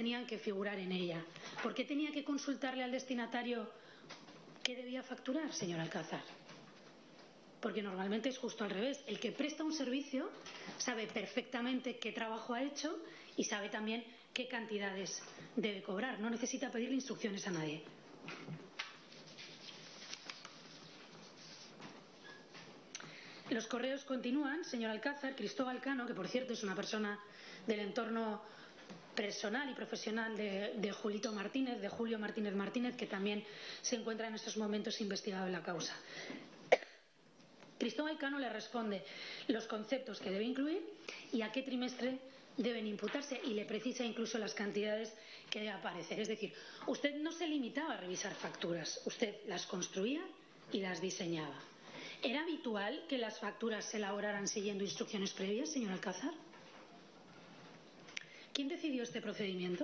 tenían que figurar en ella. ¿Por qué tenía que consultarle al destinatario qué debía facturar, señor Alcázar? Porque normalmente es justo al revés. El que presta un servicio sabe perfectamente qué trabajo ha hecho y sabe también qué cantidades debe cobrar. No necesita pedirle instrucciones a nadie. Los correos continúan, señor Alcázar. Cristóbal Cano, que por cierto es una persona del entorno personal y profesional de Julio Martínez Martínez, que también se encuentra en estos momentos investigado en la causa. Cristóbal Cano le responde los conceptos que debe incluir y a qué trimestre deben imputarse, y le precisa incluso las cantidades que debe aparecer. Es decir, usted no se limitaba a revisar facturas, usted las construía y las diseñaba. ¿Era habitual que las facturas se elaboraran siguiendo instrucciones previas, señor Alcázar? ¿Quién decidió este procedimiento?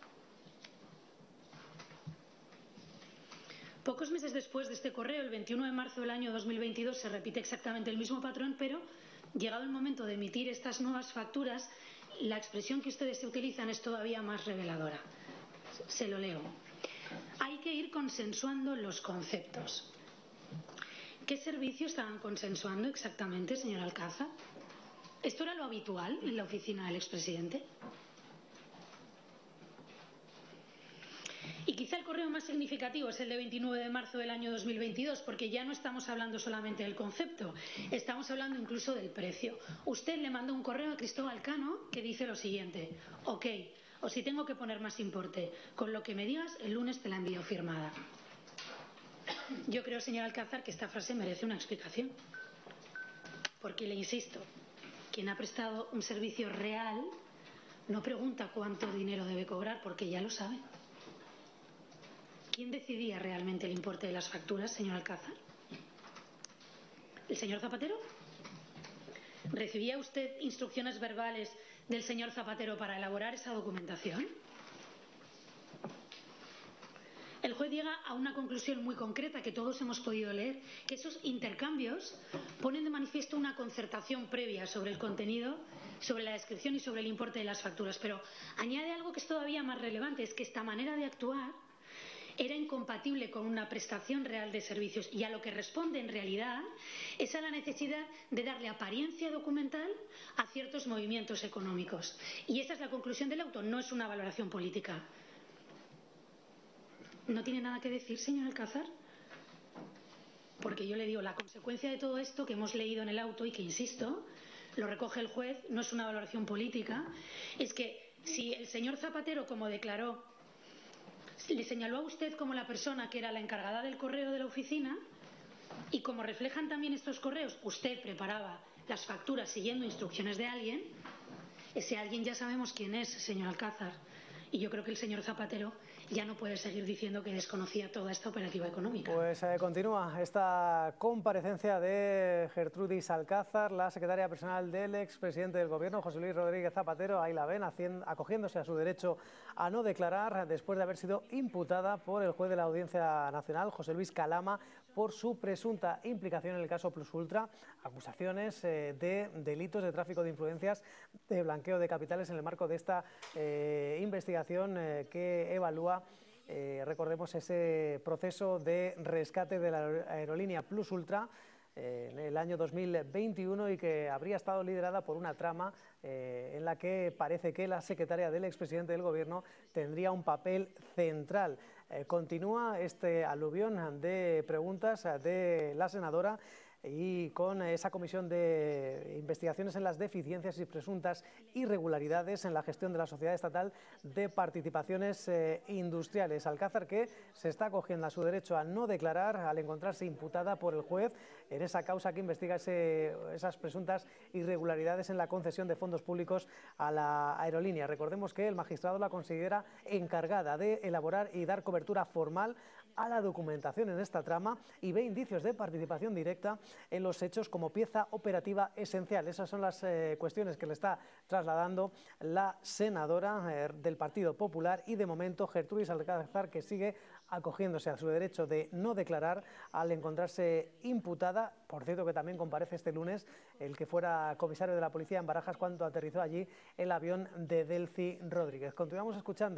Pocos meses después de este correo, el 21 de marzo del año 2022, se repite exactamente el mismo patrón, pero llegado el momento de emitir estas nuevas facturas, la expresión que ustedes utilizan es todavía más reveladora. Se lo leo. Hay que ir consensuando los conceptos. ¿Qué servicio estaban consensuando exactamente, señor Alcázar? ¿Esto era lo habitual en la oficina del expresidente? Y quizá el correo más significativo es el de 29 de marzo del año 2022, porque ya no estamos hablando solamente del concepto, estamos hablando incluso del precio. Usted le mandó un correo a Cristóbal Cano que dice lo siguiente: ok, o si tengo que poner más importe, con lo que me digas, el lunes te la envío firmada. Yo creo, señor Alcázar, que esta frase merece una explicación. Porque le insisto, quien ha prestado un servicio real no pregunta cuánto dinero debe cobrar, porque ya lo sabe. ¿Quién decidía realmente el importe de las facturas, señor Alcázar? ¿El señor Zapatero? ¿Recibía usted instrucciones verbales del señor Zapatero para elaborar esa documentación? El juez llega a una conclusión muy concreta que todos hemos podido leer, que esos intercambios ponen de manifiesto una concertación previa sobre el contenido, sobre la descripción y sobre el importe de las facturas. Pero añade algo que es todavía más relevante, es que esta manera de actuar era incompatible con una prestación real de servicios, y a lo que responde en realidad es a la necesidad de darle apariencia documental a ciertos movimientos económicos. Y esa es la conclusión del auto, no es una valoración política. ¿No tiene nada que decir, señor Alcázar? Porque yo le digo, la consecuencia de todo esto que hemos leído en el auto y que, insisto, lo recoge el juez, no es una valoración política, es que si el señor Zapatero, como declaró, le señaló a usted como la persona que era la encargada del correo de la oficina, y como reflejan también estos correos, usted preparaba las facturas siguiendo instrucciones de alguien, ese alguien ya sabemos quién es, señor Alcázar. Y yo creo que el señor Zapatero ya no puede seguir diciendo que desconocía toda esta operativa económica. Pues continúa esta comparecencia de Gertrudis Alcázar, la secretaria personal del expresidente del Gobierno, José Luis Rodríguez Zapatero. Ahí la ven, acogiéndose a su derecho a no declarar después de haber sido imputada por el juez de la Audiencia Nacional, José Luis Calama, por su presunta implicación en el caso Plus Ultra, acusaciones de delitos de tráfico de influencias, de blanqueo de capitales en el marco de esta investigación que evalúa, recordemos, ese proceso de rescate de la aerolínea Plus Ultra en el año 2021, y que habría estado liderada por una trama en la que parece que la secretaria del expresidente del Gobierno tendría un papel central. Continúa este aluvión de preguntas de la senadora, y con esa comisión de investigaciones en las deficiencias y presuntas irregularidades en la gestión de la Sociedad Estatal de Participaciones Industriales. Alcázar, que se está acogiendo a su derecho a no declarar al encontrarse imputada por el juez en esa causa que investiga esas presuntas irregularidades en la concesión de fondos públicos a la aerolínea. Recordemos que el magistrado la considera encargada de elaborar y dar cobertura formal a la documentación en esta trama, y ve indicios de participación directa en los hechos como pieza operativa esencial. Esas son las cuestiones que le está trasladando la senadora del Partido Popular, y de momento Gertrudis Alcázar, que sigue acogiéndose a su derecho de no declarar al encontrarse imputada. Por cierto, que también comparece este lunes el que fuera comisario de la policía en Barajas cuando aterrizó allí el avión de Delcy Rodríguez. Continuamos escuchando